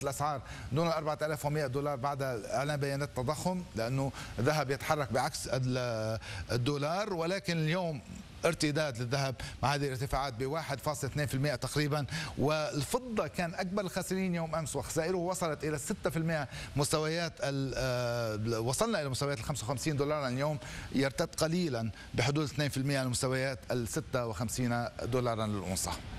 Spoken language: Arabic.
الاسعار دون 4100 دولار بعد اعلان بيانات التضخم، لانه الذهب يتحرك بعكس الدولار. ولكن اليوم ارتداد للذهب مع هذه الارتفاعات ب 1.2% تقريبا. والفضة كان أكبر الخاسرين يوم أمس، وخسائره وصلت إلى 6%. مستويات وصلنا إلى مستويات ال 55 دولار اليوم، يرتد قليلا بحدود 2% لمستويات ال 56 دولارا للأونصة.